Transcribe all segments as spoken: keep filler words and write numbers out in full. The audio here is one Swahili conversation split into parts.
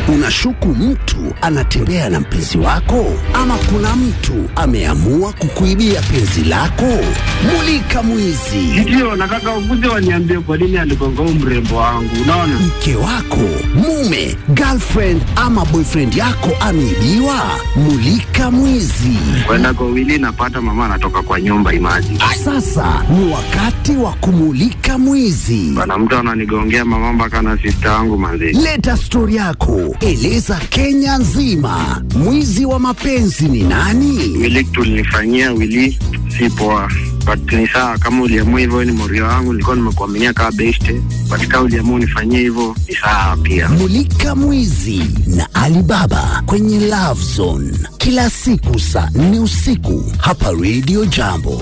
Unashuku mtu anatembea na mpenzi wako, ama kuna mtu ameamua kukuibia penzi lako? Mulika Mwizi. Ndio nataka ukuje waniambie kwa nini aligonga mrembo wangu. Unaona? Mke wako, mume, girlfriend ama boyfriend yako ameibiwa? Mulika Mwizi. Kwenda kwa wili napata mama anatoka kwa nyumba imaji. Sasa ni wakati wa kumulika Mwizi. Bana mtu ananigongea mama mpaka na sister yangu manzi. Leta story yako, eleza Kenya nzima. Mwizi wa mapenzi ni nani? Wili tulinifanyia wili si poa. But ni sawa kama uliamua hivyo, ni morio wangu, nilikuwa nimekuaminia kama beste. But kama uliamua unifanyie hivyo ni sawa pia. Mulika Mwizi na Alibaba kwenye Love Zone kila siku saa nne usiku hapa Radio Jambo.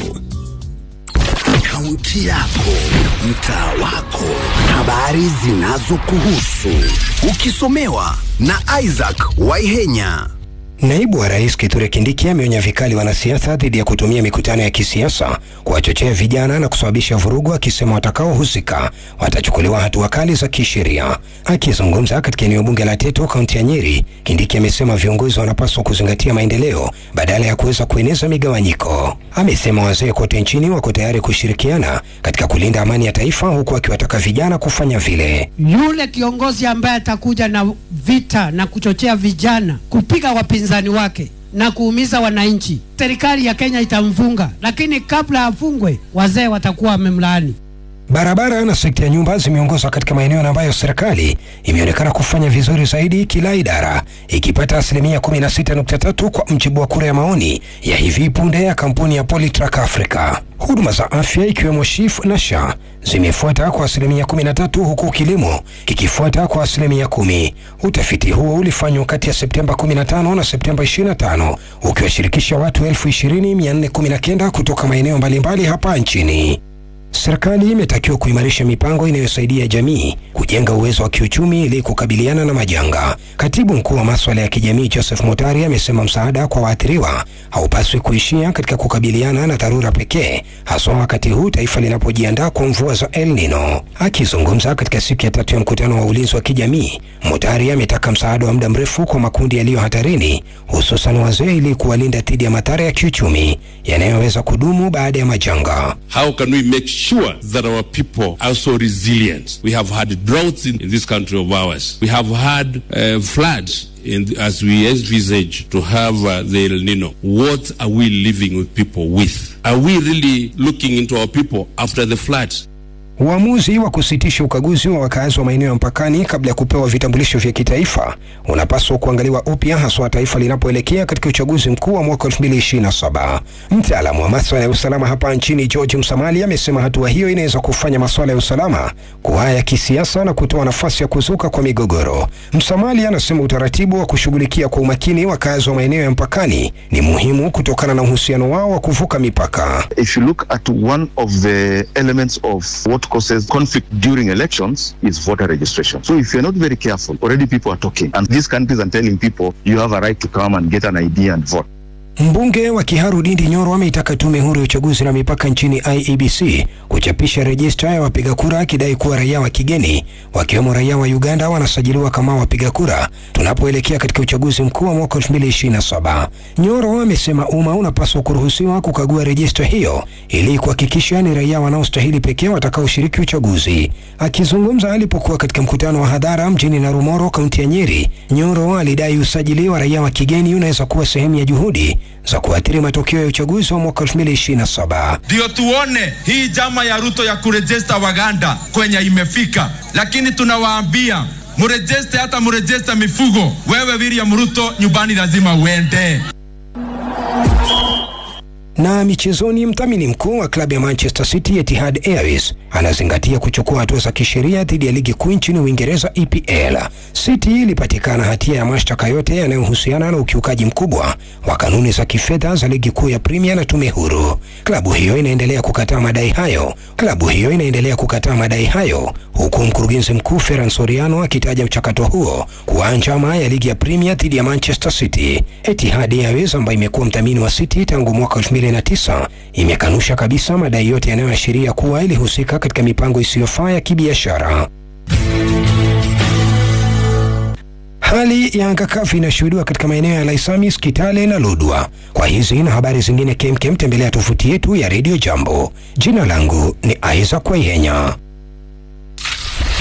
Kaunti yako, mtaa wako, habari zinazokuhusu, ukisomewa na Isaac Waihenya. Naibu wa Rais Kithure Kindiki ameonya vikali wanasiasa dhidi ya kutumia mikutano ya kisiasa kuwachochea vijana na kusababisha vurugu, akisema watakaohusika watachukuliwa hatua kali za kisheria. Akizungumza katika eneo bunge la Teto, kaunti ya Nyeri, Kindiki amesema viongozi wanapaswa kuzingatia maendeleo badala ya kuweza kueneza migawanyiko. Amesema wazee kote nchini wako tayari kushirikiana katika kulinda amani ya taifa, huku akiwataka vijana kufanya vile. Yule kiongozi ambaye atakuja na vita na kuchochea vijana kupiga wapinzani wake na kuumiza wananchi, serikali ya Kenya itamfunga, lakini kabla afungwe wazee watakuwa wamemlaani. Barabara na sekta ya nyumba zimeongozwa katika maeneo ambayo serikali imeonekana kufanya vizuri zaidi, kila idara ikipata asilimia kumi na sita nukta tatu kwa mjibu wa kura ya maoni ya hivi punde ya kampuni ya Polytrack Africa. Huduma za afya ikiwemo SHIF na SHA zimefuata kwa asilimia kumi na tatu, huku kilimo kikifuata kwa asilimia kumi. Utafiti huo ulifanywa kati ya Septemba kumi na tano na Septemba ishirini na tano ukiwashirikisha watu elfu ishirini mia nne kumi na kenda kutoka maeneo mbalimbali hapa nchini. Serikali imetakiwa kuimarisha mipango inayosaidia jamii kujenga uwezo wa kiuchumi ili kukabiliana na majanga. Katibu mkuu wa masuala ya kijamii Joseph Mutari amesema msaada kwa waathiriwa haupaswi kuishia katika kukabiliana na dharura pekee, hasa wakati huu taifa linapojiandaa kwa mvua za El Nino. Akizungumza katika siku ya tatu ya mkutano wa ulinzi wa kijamii, Mutari ametaka msaada wa muda mrefu kwa makundi yaliyo hatarini, hususan wazee, ili kuwalinda dhidi ya madhara ya kiuchumi yanayoweza kudumu baada ya majanga. How can we make sure that our people are so resilient? We have had droughts in, in this country of ours. We have had uh, floods in the, as we envisage to have uh, the El Nino. What are we living with people with? Are we really looking into our people after the floods? Uamuzi wa kusitisha ukaguzi wa wakazi wa maeneo ya mpakani kabla ya kupewa vitambulisho vya kitaifa unapaswa kuangaliwa upya, hasa taifa linapoelekea katika uchaguzi mkuu wa mwaka elfu mbili ishirini na saba. Mtaalamu wa masuala ya usalama hapa nchini George Msamali amesema hatua hiyo inaweza kufanya masuala ya usalama kuwa ya kisiasa na kutoa nafasi ya kuzuka kwa migogoro. Msamali anasema utaratibu wa kushughulikia kwa umakini wakazi wa maeneo ya mpakani ni muhimu kutokana na uhusiano wao wa kuvuka mipaka. If you look at one of the elements of what causes conflict during elections is voter registration. So if you're not very careful, already people are talking, and these countries are telling people you have a right to come and get an I D and vote. Mbunge wa Kiharu Ndindi Nyoro ameitaka tume huru ya uchaguzi na mipaka nchini I E B C kuchapisha rejista ya wapiga kura, akidai kuwa raia wa kigeni wakiwemo raia wa Uganda wanasajiliwa kama wapiga kura tunapoelekea katika uchaguzi mkuu wa mwaka elfu mbili ishirini na saba. Nyoro amesema umma unapaswa kuruhusiwa kukagua rejista hiyo ili kuhakikisha ni raia wanaostahili pekee watakaoshiriki uchaguzi. Akizungumza alipokuwa katika mkutano wa hadhara mjini Narumoro, kaunti ya Nyeri, Nyoro alidai usajili wa raia wa kigeni unaweza kuwa sehemu ya juhudi za kuathiri matokeo ya uchaguzi wa mwaka elfu mbili ishirini na saba. Ndio tuone hii jama ya Ruto ya kurejista Waganda kwenye imefika, lakini tunawaambia murejiste, hata murejiste mifugo. Wewe William Ruto, nyumbani lazima uende. Na michezoni, mdhamini mkuu wa klabu ya Manchester City Etihad Airways anazingatia kuchukua hatua za kisheria dhidi ya ligi kuu nchini Uingereza E P L. City ilipatikana hatia ya mashtaka yote yanayohusiana na ukiukaji mkubwa wa kanuni za kifedha za ligi kuu ya Premier na tume huru. Klabu hiyo inaendelea kukataa madai hayo. Klabu hiyo inaendelea kukataa madai hayo huku mkurugenzi mkuu Ferran Soriano akitaja mchakato huo kuwa njama ya ligi ya Premier dhidi ya Manchester City. Etihad Airways ambayo imekuwa mdhamini wa City tangu mwaka elfu mbili na tisa imekanusha kabisa madai yote yanayoashiria kuwa ilihusika katika mipango isiyofaa ya kibiashara. Hali ya anga kavu inashuhudiwa katika maeneo ya Laisamis, Kitale na Lodwar. Kwa hizi na habari zingine kemkem, tembelea tovuti yetu ya Radio Jambo. Jina langu ni Isaac Waihenya.